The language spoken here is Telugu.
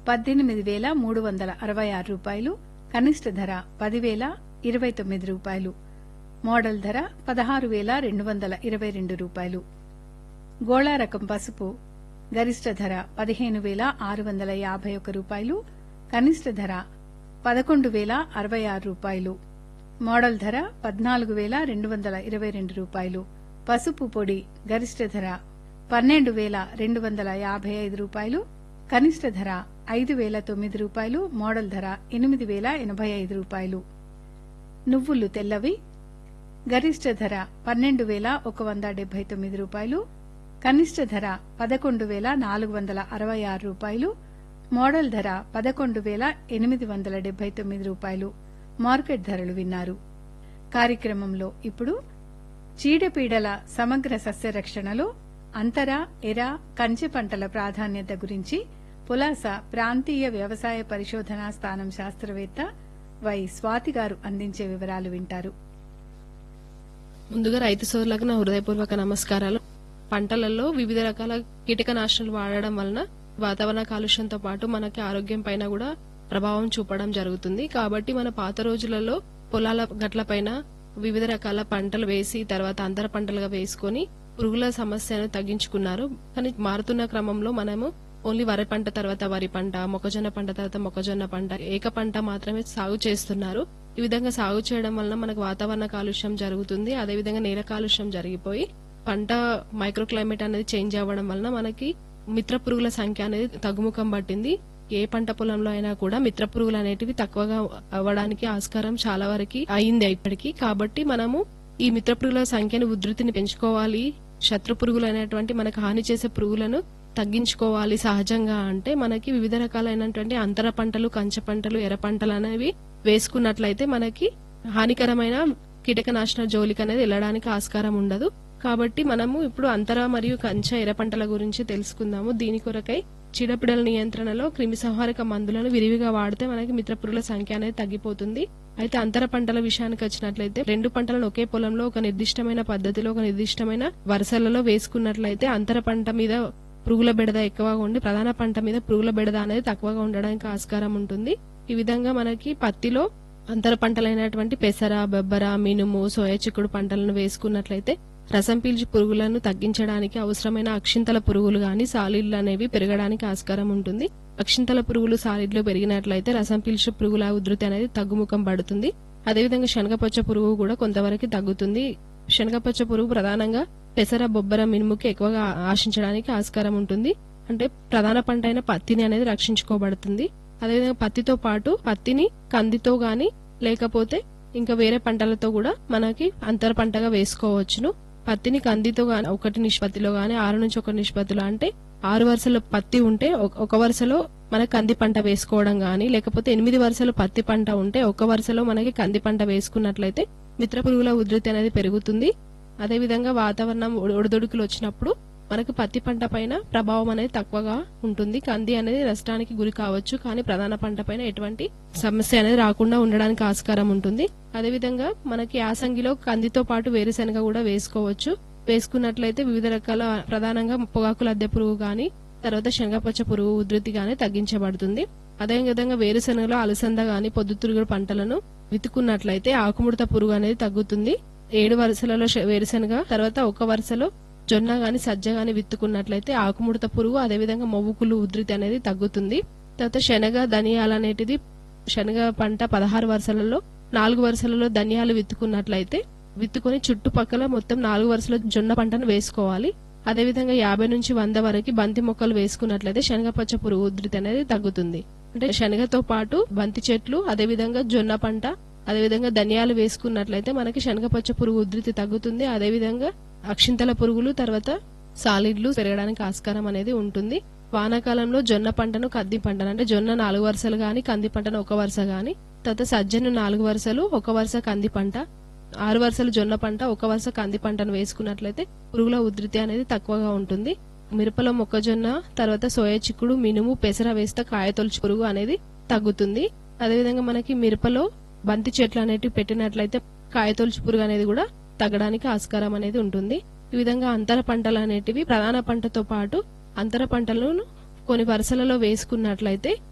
రూ. 18,366, కనిష్ట ధర రూ. 10,029, మోడల్ ధర రూ. 16,222. గోళా రకం పసుపు గరిష్ట ధర రూ. 15,651, కనిష్ట ధర రూ. 11,066, మోడల్ ధర రూ. 14,222. పసుపు పొడి గరిష్ట ధర రూ. 12,255, కనిష్ట ధర రూ. 5,009, మోడల్ ధర రూ. 8,085. నువ్వులు తెల్లవి గరిష్ట ధర రూ. 12,179, కనిష్ట ధర రూ. 11,466, మోడల్ ధర రూ. 11,879. మార్కెట్ ధరలు విన్నారు. కార్యక్రమంలో ఇప్పుడు చీడపీడల సమగ్ర సస్యరక్షణలో అంతర, ఎర, కంచె పంటల ప్రాధాన్యత గురించి పులాస ప్రాంతీయ వ్యవసాయ పరిశోధనా స్థానం శాస్త్రవేత్త వై స్వాతి గారు అందించే వివరాలు వింటారు. ముందుగా రైతు సోదరులకు నా హృదయపూర్వక నమస్కారాలు. పంటలలో వివిధ రకాల కీటకనాశనాలు వాడడం వలన వాతావరణ కాలుష్యంతో పాటు మనకి ఆరోగ్యం పైన కూడా ప్రభావం చూపడం జరుగుతుంది. కాబట్టి మన పాత రోజులలో పొలాల గట్లపైన వివిధ రకాల పంటలు వేసి తర్వాత అంతర పంటలుగా వేసుకుని పురుగుల సమస్యను తగ్గించుకున్నారు. కానీ మారుతున్న క్రమంలో మనము ఓన్లీ వరి పంట తర్వాత వరి పంట, మొక్కజొన్న పంట తర్వాత మొక్కజొన్న పంట, ఏక పంట మాత్రమే సాగు చేస్తున్నారు. ఈ విధంగా సాగు చేయడం వలన మనకు వాతావరణ కాలుష్యం జరుగుతుంది. అదేవిధంగా నేల కాలుష్యం జరిగిపోయి పంట మైక్రో క్లైమేట్ అనేది చేంజ్ అవ్వడం వలన మనకి మిత్ర పురుగుల సంఖ్య అనేది తగ్గుముఖం పట్టింది. ఏ పంట పొలంలో అయినా కూడా మిత్ర పురుగులు అనేటివి తక్కువగా అవ్వడానికి ఆస్కారం చాలా వరకు అయింది ఇప్పటికీ. కాబట్టి మనము ఈ మిత్ర పురుగుల సంఖ్యను ఉధృతిని పెంచుకోవాలి. శత్రు పురుగులు అనేటువంటి మనకు హాని చేసే పురుగులను తగ్గించుకోవాలి. సహజంగా అంటే మనకి వివిధ రకాలైనటువంటి అంతర పంటలు, కంచె పంటలు, ఎర్ర పంటలు అనేవి వేసుకున్నట్లయితే మనకి హానికరమైన కీటకనాశన జోలికి అనేది వెళ్లడానికి ఆస్కారం ఉండదు. కాబట్టి మనము ఇప్పుడు అంతర మరియు కంచె ఎర్ర పంటల గురించి తెలుసుకుందాము. దీని కొరకై చీడపీడల నియంత్రణలో క్రిమి సంహారక మందులను విరివిగా వాడితే మనకి మిత్ర పురుగుల సంఖ్య అనేది తగ్గిపోతుంది. అయితే అంతర పంటల విషయానికి వచ్చినట్లయితే రెండు పంటలను ఒకే పొలంలో ఒక నిర్దిష్టమైన పద్ధతిలో ఒక నిర్దిష్టమైన వరుసలలో వేసుకున్నట్లయితే అంతర పంట మీద పురుగుల బెడద ఎక్కువగా ఉండి ప్రధాన పంట మీద పురుగుల బెడద అనేది తక్కువగా ఉండడానికి ఆస్కారం ఉంటుంది. ఈ విధంగా మనకి పత్తిలో అంతర పంటలైనటువంటి పెసర, బొబ్బర, మినుము, సోయా చిక్కుడు పంటలను వేసుకున్నట్లయితే రసం పీల్చి పురుగులను తగ్గించడానికి అవసరమైన అక్షింతల పురుగులు గాని సాలిడ్లు అనేవి పెరగడానికి ఆస్కారం ఉంటుంది. అక్షింతల పురుగులు సాలిడ్లు పెరిగినట్లయితే రసం పీల్చే పురుగుల ఉధృతి అనేది తగ్గుముఖం పడుతుంది. అదేవిధంగా శనగపచ్చ పురుగు కూడా కొంతవరకు తగ్గుతుంది. శనగపచ్చ పురుగు ప్రధానంగా పెసర, బొబ్బర, మినుముకి ఎక్కువగా ఆశించడానికి ఆస్కారం ఉంటుంది. అంటే ప్రధాన పంట అయిన పత్తిని అనేది రక్షించుకోబడుతుంది. అదేవిధంగా పత్తితో పాటు పత్తిని కందితో గాని లేకపోతే ఇంకా వేరే పంటలతో కూడా మనకి అంతర పంటగా వేసుకోవచ్చును. పత్తిని కందితో గాని 1 నిష్పత్తిలో గాని 6 నుంచి 1 నిష్పత్తిలో, అంటే 6 వరుసలో పత్తి ఉంటే ఒక వరుసలో మనకి కంది పంట వేసుకోవడం గాని, లేకపోతే 8 వరుసలో పత్తి పంట ఉంటే ఒక వరుసలో మనకి కంది పంట వేసుకున్నట్లయితే మిత్ర పురుగుల ఉధృతి అనేది పెరుగుతుంది. అదేవిధంగా వాతావరణం ఒడిదుడుకులు వచ్చినప్పుడు మనకు పత్తి పంట పైన ప్రభావం అనేది తక్కువగా ఉంటుంది. కంది అనేది నష్టానికి గురి కావచ్చు, కానీ ప్రధాన పంట పైన ఎటువంటి సమస్య అనేది రాకుండా ఉండడానికి ఆస్కారం ఉంటుంది. అదేవిధంగా మనకి యాసంగిలో కందితో పాటు వేరుశెనగ కూడా వేసుకోవచ్చు. వేసుకున్నట్లయితే వివిధ రకాల ప్రధానంగా పొగాకు లద్దె పురుగు గాని తర్వాత శనగపచ్చ పురుగు ఉధృతి గాని తగ్గించబడుతుంది. అదేవిధంగా వేరుశెనగలో అలసంద గాని పొద్దుతిరుగుడు పంటలను విత్తుకున్నట్లయితే ఆకుముడత పురుగు అనేది తగ్గుతుంది. 7 వరుసలలో వేరుశెనగ తర్వాత ఒక వరుసలో జొన్న గాని సజ్జ గాని విత్తుకున్నట్లయితే ఆకుముడత పురుగు అదేవిధంగా మొవ్వుకులు ఉధృతి అనేది తగ్గుతుంది. తర్వాత శనగ, ధనియాలు అనేటిది శనగ పంట 16 వరుసలలో 4 వరుసలలో ధనియాలు విత్తుకున్నట్లయితే విత్తుకొని చుట్టుపక్కల మొత్తం 4 వరుసల జొన్న పంటను వేసుకోవాలి. అదేవిధంగా 50 నుంచి 100 వరకు బంతి మొక్కలు వేసుకున్నట్లయితే శనగపచ్చ పురుగు ఉధృతి అనేది తగ్గుతుంది. అంటే శనగతో పాటు బంతి చెట్లు అదేవిధంగా జొన్న పంట అదేవిధంగా ధనియాలు వేసుకున్నట్లయితే మనకి శనగపచ్చ పురుగు ఉధృతి తగ్గుతుంది. అదేవిధంగా అక్షింతల పురుగులు తర్వాత సాలిడ్లు పెరగడానికి ఆస్కారం అనేది ఉంటుంది. వానాకాలంలో జొన్న పంటను కంది పంటను అంటే జొన్న 4 వరుసలు గాని కంది పంటను 1 వరుస గాని తర్వాత సజ్జను 4 వరుసలు 1 వరుస కంది పంట 6 వరుసలు జొన్న పంట 1 వరుస కంది పంటను వేసుకున్నట్లయితే పురుగుల ఉధృతి అనేది తక్కువగా ఉంటుంది. మిరపలో మొక్కజొన్న తర్వాత సోయా చిక్కుడు, మినుము, పెసర వేస్తే కాయతొలుచు పురుగు అనేది తగ్గుతుంది. అదేవిధంగా మనకి మిరపలో బంతి చెట్లు అనేటివి పెట్టినట్లయితే కాయతొలుచు పురుగు అనేది కూడా తగ్గడానికి ఆస్కారం అనేది ఉంటుంది. ఈ విధంగా అంతర పంటలు అనేటివి ప్రధాన పంటతో పాటు అంతర పంటలను కొన్ని వరుసలలో వేసుకున్నట్లయితే